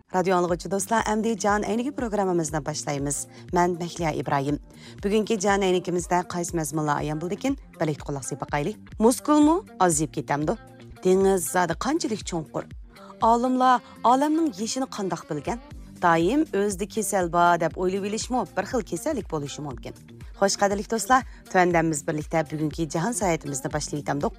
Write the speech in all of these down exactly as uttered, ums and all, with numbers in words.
Radyo anlıqçı dostlar, əmdi Can Əyniki programımızdan başlayımız. Mən Məhliya İbrahim. Bugünkü Can Əynikimizdə qaysı məzmunlar ayan bildikin, bələkdə qulaq seypaqaylı. Muskulmu azıyıb ketemdi? Deniz zadı qançilik çoğunqur? Alimlar alamның yeşini qandaq bilgen? Daim özді kesel ba deb oylu bilişmi bir xil kesellik boluşu mümkün. Xoş qadirlik dostlar, tövəndəmiz birlikdə bugünkü cahan sayatimizdə başlayıtamdıq.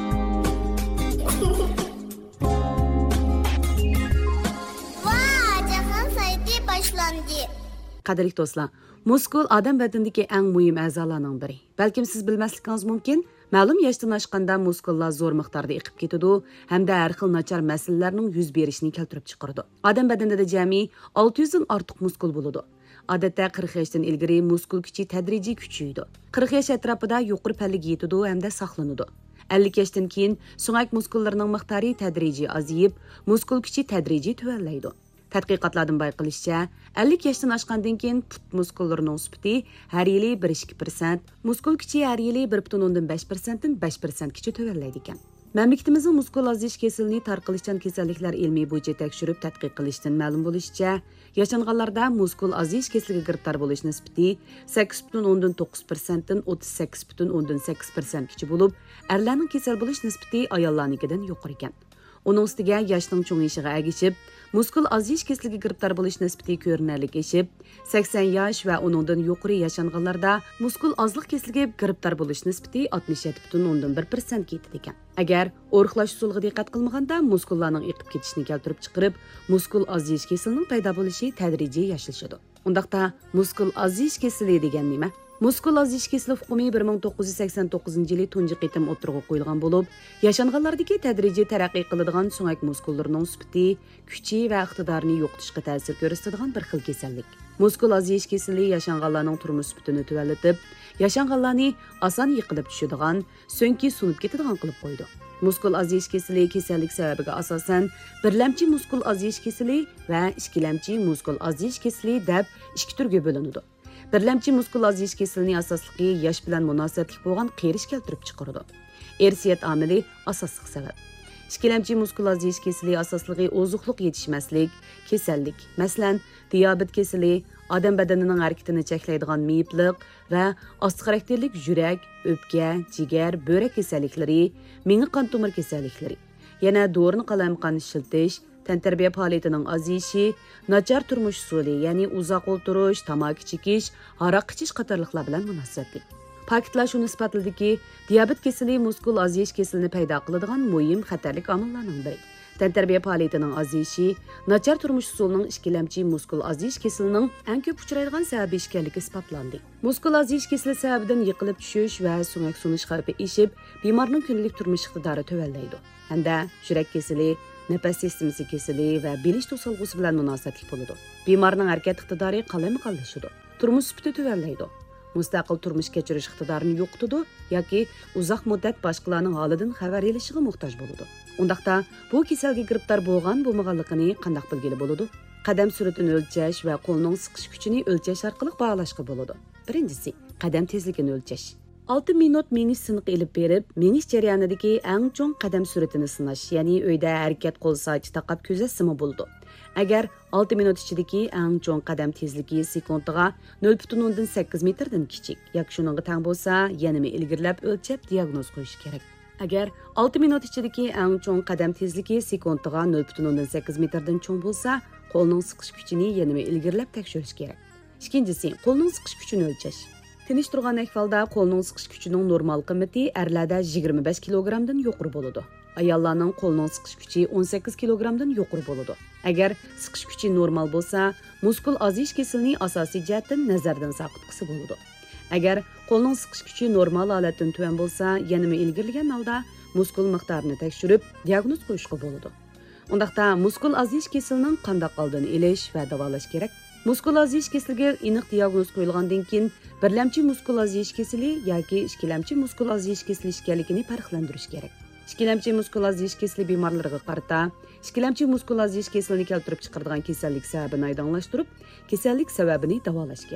Qadirlik dostlar, muskul adam bədənindəki ən mühim əzalarının biri. Bəlkім siz bilməslikiniz mümkün. Məlum yaşdan aşqanda muskullar zor miqdarda iqib ketidi, həm də hər xil načar məsələlərinin yüz berişini keltirib çıxırdı. Adam bədənində cəmi altı yüzdən artıq muskul buludu. Adətdə qırx yaşdan ilgiri muskul küçü tədrici küçüydü. qırx yaş ətrafında yuqur pəllik yetidi həm də saxlanıdı. ellik yaşdan keyin so'ngak muskullarının miqdori tədrici azıyıb, muskul küçü tədrici tövəllaydı. Tədqiqatlardan bayqilishicha, ellik yaşdan oshgandan keyin put muskullarining sifati har yili bir ikki persent, muskul kuchi har yili bir butun o'ndan besh persentdan besh persentgacha tuvallaydi ekan. Mamlakatimizning muskul ozish kasalini tarqalishchan kasalliklar ilmiy bo'yicha tekshirib tadqiq qilishdan ma'lum bo'lishicha, yashanganlarda muskul ozish kasaliga giriftor bo'lish nisbati sakkiz butun o'ndan to'qqiz persentdan o'ttiz sakkiz butun o'ndan sakkiz persentgacha bo'lib, erlarning kasal bo'lish nisbati ayollarnikidan yuqori ekan. Onun ustiga yoshning cho'ng'ishiga agishib, muskul ozish kasaliga giriftor bo'lish nisbati ko'rinarlik eshib, sakson yosh va uningdan yuqori yashanganlarda muskul ozlik kasaliga giriftor bo'lish nisbati oltmish yetti butun o'ndan bir persent ketdi ekan. Agar o'riqlash usuliga diqqat qilmaganda muskullarning iqib ketishini keltirib chiqarib, muskul ozish kasalining paydo bo'lishi tadrijiy yashilishadi. Undaqda muskul ozish kasali degan nima? Muskul ozish kasali hukmi bir ming to'qqiz yuz sakson to'qqizinchi yili tunji qitim o'tirg'a qo'yilgan bo'lib, yashanganlardagi tadrijiy taraqqiy qiladigan so'ngak muskullarining sifati, kuchi va iqtidorini yo'qotishga ta'sir ko'rsatadigan bir xil kasallik. Muskul ozish kasali yashanganlarning turmush sifatini tuvallatib, yashanganlarni oson yiqilib tushadigan, so'ngki sunib ketadigan qilib qo'ydi. Muskul ozish kasali kasallik sababiga asosan birlamchi muskul ozish kasali va ikkilamchi muskul ozish kasali deb ikki turga bo'linadi. Birlamchi muskul ozish kasalining asosligi yosh bilan munosabatli bo'lgan qerish keltirib chiqaradi. Ersiyat omili asosli sabab. Ikkilamchi muskul ozish kasali asosligi ozuqliq yetishmaslik, kasallik, masalan, diabet kasali, odam badanining harakatini cheklaydigan miyiblik va osti xarakterlik yurak, o'pka, jigar, böbrek kasalliklari, miya qon tomir kasalliklari, yana do'rini qalamqon shiltish, tantarbiya faoliyatining aziyishi, nachar turmush usuli, ya'ni uzoq o'tirish, tamaki chekish, aroq ichish qatorliqlar bilan munosabatli. Paketlar shuni isbotladiki, diabet kasali muskul ozish kasalini paydo qiladigan muhim xatarlik omillarning biri. Tantarbiya faoliyatining aziyishi, nachar turmush usulining ikkilamchi muskul ozish kasalining eng ko'p uchraydigan sababi ekanligi isbotlandi. Muskul ozish kasali sababidan yiqilib tushish va so'ngak sunish xavfi eshib, bemorning kunlik turmush iqtidori tuvallaydi. Hamda yurak kasali, nafas sistemasi kasali va bilish to'solg'usi bilan munosabatli bo'ladi. Bemorning harakat iqtidori qalami-qallashadi. Turmush sifati tuvallaydi. Mustaqil turmush kechirish iqtidorini yo'qotadi yoki uzoq muddat boshqalarning holidan xabar olishiga muhtoj bo'ladi. Undaqda bu kasalga giriftor bo'lgan bo'lmaganligini qanday bilgili bo'ladi? Qadam sur'atini o'lchash va qo'lning siqish kuchini o'lchash orqali baholashga bo'ladi. Birinchisi, qadam tezligini o'lchash. olti minut menish siniqi ilib berib, menish jarayonidagi eng cho'ng qadam sur'atini sinash, ya'ni uyda harakat qo'l soati taqab kuzatsa bo'ldi. Agar olti minut ichidagi eng cho'ng qadam tezligi sekundiga nol butun o'ndan sakkiz metrdan kichik yoki shuningga teng bo'lsa, yana ilgirlab o'lchab diagnoz qo'yish kerak. Agar olti minut ichidagi eng cho'ng qadam tezligi sekundiga nol butun o'ndan sakkiz metrdan cho'ng bo'lsa, qo'lning siqish kuchini yana ilgirlab tekshirish kerak. Ikkinchisi, qo'lning siqish kuchini o'lchash. Tinish turgan ahvolda qo'lning siqish kuchining normal qiymati erlarda yigirma besh kilogrammdan yuqori bo'ladi. Ayollarning qo'lning siqish kuchi o'n sakkiz kilogrammdan yuqori bo'ladi. Agar siqish kuchi normal bo'lsa, muskul ozish kasalining asosiy jihatdan nazardan saqitqisi bo'ladi. Agar qo'lning siqish kuchi normal holatdan tuvan bo'lsa, yana ilgirlagan holda muskul miqdorini tekshirib, diagnoz qo'yishga bo'ladi. Undaqda muskul ozish kasalining qanday oldini olish va davolash kerak? Muskul ozish kasaliga aniq diagnoz qo'yilgandan keyin birlamchi muskul ozish kasali yoki ikkilamchi muskul ozish kasali ekanligini farqlantirish kerak. Ikkilamchi muskul ozish kasali bemorlarga qarata, ikkilamchi muskul ozish kasalini keltirib chiqaradigan kasallik sababini oydinlashtirib, kasallik sababini davolash kerak.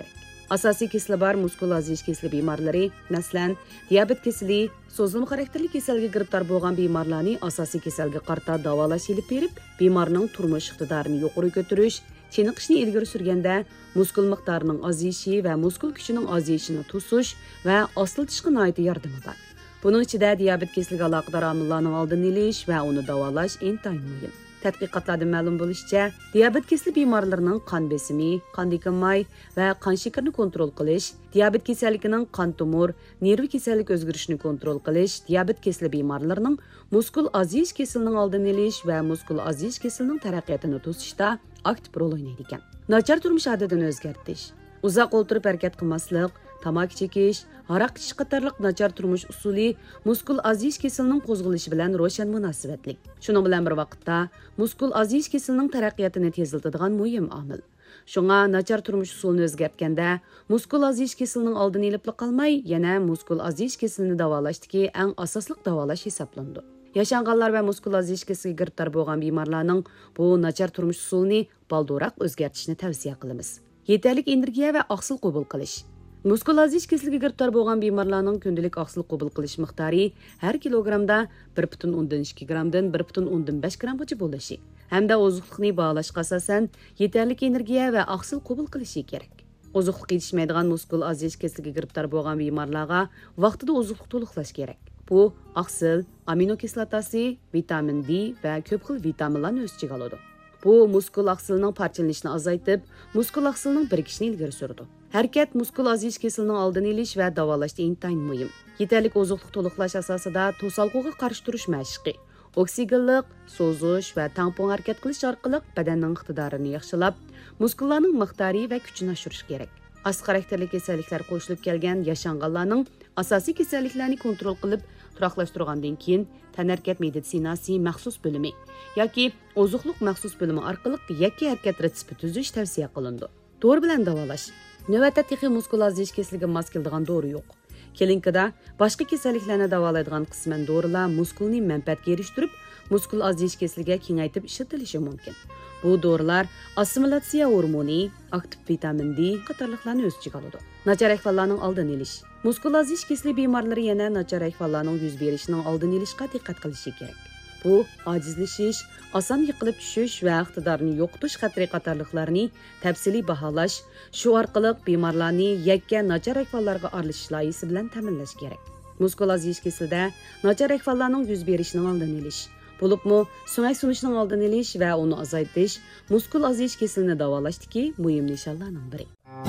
Asosiy kasali bor muskul ozish kasali bemorlari, masalan, diabet kasali, so'zilma xarakterli kasalga giribtor bo'lgan bemorlarni asosiy kasalga qarta davolash ilib berib, bemorning turmush iqtidorini yuqori ko'tarish, chiniqishni ilgari surganda muskul miqdorining ozishi va muskul kuchining ozishini to'sish va osiltishga noiti yordami bor. Buning ichida diabet kasaliga aloqador omillarning oldini olish va uni davolash intayin muhim. Tadqiqotlardan ma'lum bo'lishicha, diabet kasali bemorlarning qon besimi, qon may va qon shakarini kontrol qilish, diabet kasalligining qon tomir, nerv kasallik o'zgarishini kontrol qilish, diabet kasali bemorlarning muskul ozish kasalining oldini olish va muskul ozish kasalining taraqqiyotini to'sishda aktiv rol o'ynaydi ekan. Nachar turmush odatini o'zgartirish, uzoq o'tirib harakat qilmaslik, tamaki chekish, aroq ichish qatorliq nachar turmush usuli muskul ozish kasalining qo'zg'alishi bilan ro'shan munosabatli. Shuning bilan bir vaqtda muskul ozish kasalining taraqqiyotini tezlatadigan muhim omil. Shunga nachar turmush usulini o'zgartganda muskul ozish kasalining oldini olib qolmay, yana muskul ozish kasalini davolashdagi eng asosli davolash hisoblandi. Yaşanğanlar va muskul ozish kasaliga giribtor bo'lgan bemorlarning bu nachar turmush usulini balduroq o'zgartirishni tavsiya qilamiz. Yetarli energiya va oqsil qabul qilish. Muskul ozish kasaliga giribtor bo'lgan bemorlarning kundalik oqsil qabul qilish miqdori har kilogrammda bir butun o'ndan ikki grammdan bir butun o'ndan besh grammgacha bo'lishi hamda oziqlikni bag'lashga asosan yetarli energiya va oqsil qabul qilishi kerak. Oziqlik yetishmaydigan muskul ozish kasaliga giribtor bo'lgan bemorlarga vaqtida oziqlik to'liqlash kerak. Bu oqsil, amino kislotasi, vitamin D va ko'p xil vitaminlarni o'z ichiga oladi. Bu muskul oqsilining parchalanishini azaytib, muskul oqsilining birikishini ilgari suradi. Harakat muskul ozish kasalining oldini olish va davolashda intayin muhim. Yetarli oziqlik to'liqlash asosida to'salg'uga qarshi turish mashqi, oksigenlik, so'zish va tampon harakat qilish orqali badanning iqtidorini yaxshilab, muskullarning miqdori va kuchini oshirish kerak. As xarakterli kasalliklar qo'shilib kelgan yaşanğanlarning asosiy kasalliklarni kontrol qilib turaqlashtirgandan keyin tanarkat meditsinasi maxsus bo'limi yoki oziqlik maxsus bo'limi orqali yakka harakat retsepti tuzish tavsiya qilindi. To'g'ri bilan davolash. Navbatda texi muskul ozish kasaliga mos keladigan dori yo'q. Klinikada boshqa kasalliklarni davolaydigan qisman dorilar muskulni manfaatga erishtirib, muskul ozish kasaliga kengaytib ishlatilishi mumkin. Bu dorilar assimilyatsiya hormoni, aktiv vitamin D qatorliqlarni o'z ichiga oladi. Nachar ahvollarning oldini olish. Muskul ozish kasali bemorlari yana nachar ahvollarning yuz berishining oldini olishga diqqat qilishi kerak. Bu ojizlashish, oson yiqilib tushish va iqtidorni yo'qotish xatri qatorliqlarni tafsiliy baholash, shu orqali bemorlarni yakka nachar ahvollarga aralashish loyihasi bilan ta'minlash kerak. Muskul ozish kasalida nachar ahvollarning yuz berishining oldini olish, bo'libmi so'ngak sunishning oldini olish va uni azaytish muskul ozish kasalini davolashdagi muhim nishonlarning biri.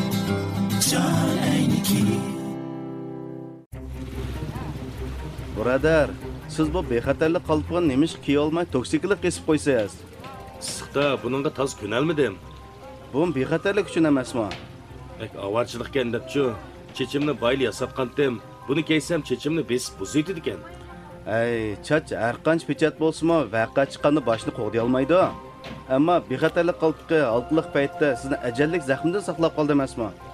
Birodar, siz bu bexatarlik qalpig'ini nemish kiy olmay toksiklik qesib qo'ysangiz. Issiqda buningga toz ko'nalmadim. Bu bexatarlik uchun emasmi? Ek avarchilikkan debchu, chechimni bayli yasatqandim. Buni keysam chechimni besib buzaydi ekan. Ay, chach har qancha pechat bo'lsa-mu, vaqa chiqqanda boshni qo'g'day olmaydi. Ammo bexatarlik qalpig'i olqiliq paytda sizni ajallik zaxmdan saqlab qoldi emasmi?